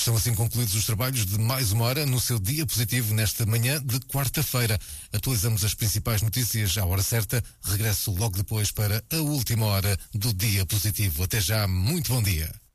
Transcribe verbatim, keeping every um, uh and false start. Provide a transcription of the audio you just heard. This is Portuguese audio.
Estão assim concluídos os trabalhos de mais uma hora no seu dia positivo nesta manhã de quarta-feira. Atualizamos as principais notícias à hora certa. Regresso logo depois para a última hora do dia positivo. Até já, muito bom dia.